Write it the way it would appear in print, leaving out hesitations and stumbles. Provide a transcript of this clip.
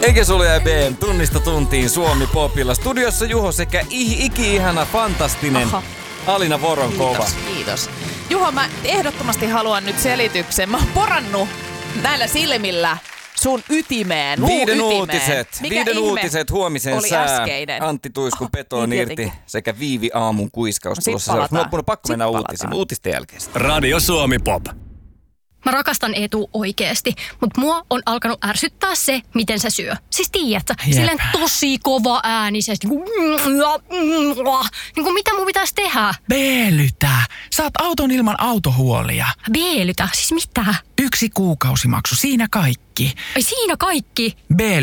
Enkesoluja ja BM, tunnista tuntiin Suomi Popilla. Studiossa Juho sekä iki-ihana, fantastinen Alina Voronkova. Kiitos. Juho, mä ehdottomasti haluan nyt selityksen. Mä oon porannut näillä silmillä sun ytimeen. Viiden uutiset huomisen oli sää. äskeinen? Antti Tuiskun petoon niin irti tietenkin. sekä Viivi Aamun kuiskaus tulossa. palataan. Mun on pakko mennä Palataan. uutisten jälkeen. Radio Suomi Pop. Mä rakastan Eetu oikeesti, mutta mua on alkanut ärsyttää se, miten se syö. Siis tiedätkö, silleen tosi kova äänisesti. Niin kuin mitä mun pitäisi tehdä? Beelytä. Saat auton ilman autohuolia. Beelytä? Siis mitä? 1 kuukausimaksu, siinä kaikki. Ai siinä kaikki?